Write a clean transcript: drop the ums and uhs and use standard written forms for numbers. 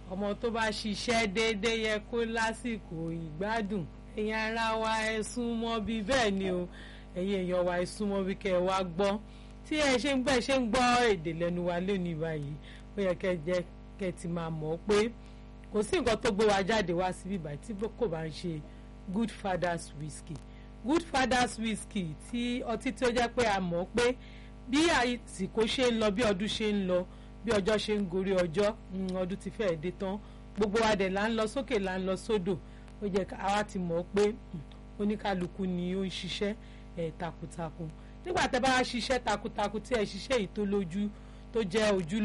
ọmọ tó bá ṣiṣẹ́ déédéé yẹ kó lásìkò ìgbádùn. ẹ̀yin ara wa ẹ súnmọ́ bí bẹ́ẹ̀ ni o ẹ̀yin èèyàn wa ẹ súnmọ́ bí kẹ́ ẹ wá gbọ́ tí ẹ ṣe ń gbọ́ èdè lẹ́nu wa lónìí báyìí ó yẹ kẹ́ ti máa mọ̀ pé kò sí nǹkan tó gbé wa jáde wá síbí báyìí tí kò bá ń ṣe good fathers whisky tí ọtí tí ó jẹ́ pé a mọ̀ pé bí àsìkò ṣe ń lọ bí ọdún ṣe ń lọ bí ọjọ́ ṣe ń gorí ọjọ́ ọdún ti fẹ́ẹ̀ dé tán gbogbo wa dẹ̀ là ń lọ sókè là ń lọ sódò ó jẹ́ àwa ti mọ̀ pé oníkálukú ni ó ń ṣiṣẹ́ takuntakun nígbà tẹ́ bá ṣiṣẹ́ takuntakun tí ẹ ṣiṣẹ́ yìí tó lójú tó jẹ́ ojú